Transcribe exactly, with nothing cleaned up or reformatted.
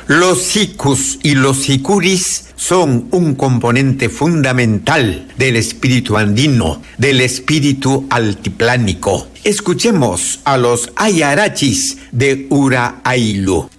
Los sicus y los sicuris son un componente fundamental del espíritu andino, del espíritu altiplánico. Escuchemos a los ayarachis de Ura Ailu.